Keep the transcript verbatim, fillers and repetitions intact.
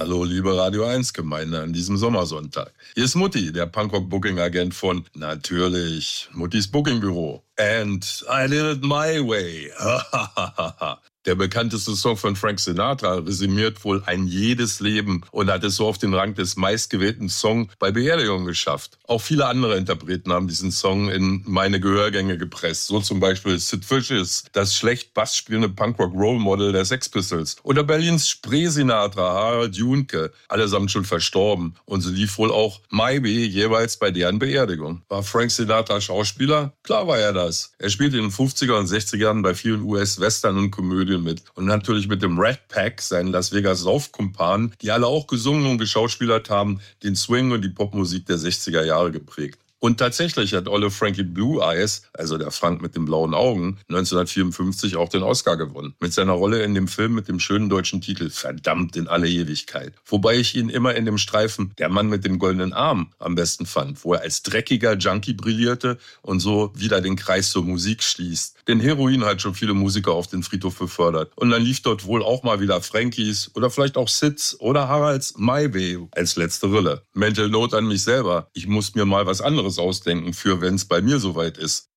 Hallo, liebe Radio eins Gemeinde an diesem Sommersonntag. Hier ist Mutti, der Punkrock-Booking-Agent von natürlich Muttis Bookingbüro. And I did it my way. Der bekannteste Song von Frank Sinatra resümiert wohl ein jedes Leben und hat es so auf den Rang des meistgewählten Songs bei Beerdigungen geschafft. Auch viele andere Interpreten haben diesen Song in meine Gehörgänge gepresst. So zum Beispiel Sid Vicious, das schlecht Bass spielende Punkrock-Role-Model der Sex Pistols. Oder Berlins Spree-Sinatra, Harald Junke, allesamt schon verstorben. Und so lief wohl auch My Way jeweils bei deren Beerdigung. War Frank Sinatra Schauspieler? Klar war er das. Er spielte in den fünfziger und sechziger Jahren bei vielen U S-Western und Komödien mit. Und natürlich mit dem Rat Pack, seinen Las Vegas Saufkumpanen, die alle auch gesungen und geschauspielert haben, den Swing und die Popmusik der sechziger Jahre geprägt. Und tatsächlich hat Olle Frankie Blue Eyes, also der Frank mit den blauen Augen, neunzehnhundertvierundfünfzig auch den Oscar gewonnen. Mit seiner Rolle in dem Film mit dem schönen deutschen Titel Verdammt in alle Ewigkeit. Wobei ich ihn immer in dem Streifen Der Mann mit dem goldenen Arm am besten fand, wo er als dreckiger Junkie brillierte und so wieder den Kreis zur Musik schließt. Denn Heroin hat schon viele Musiker auf den Friedhof befördert. Und dann lief dort wohl auch mal wieder Frankies oder vielleicht auch Sids oder Haralds My Way als letzte Rille. Mental Note an mich selber. Ich muss mir mal was anderes ausdenken für, wenn es bei mir soweit ist.